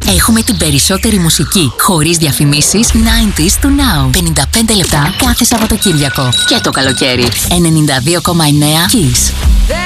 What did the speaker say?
Έχουμε την περισσότερη μουσική, χωρίς διαφημίσεις, 90s to now. 55 λεπτά κάθε Σαββατοκύριακο. Και το καλοκαίρι. 92,9 Kiss.